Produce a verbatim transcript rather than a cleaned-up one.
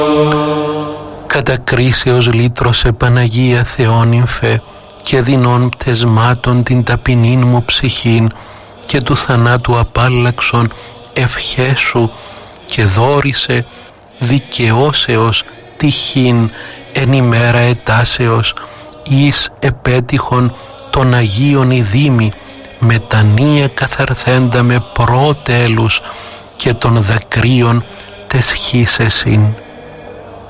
Κατά κρίσεως λύτρωσε Παναγία Θεόνυμφε και δεινών πτεσμάτων την ταπεινήν μου ψυχήν και του θανάτου απάλλαξον ευχέσου και δόρισε δικαιώσεως τυχήν εν ημέρα ετάσεως εις επέτυχον των Αγίων ειδήμη μετανία καθαρθέντα με προτέλους και των δακρύων τεσχίσεσιν.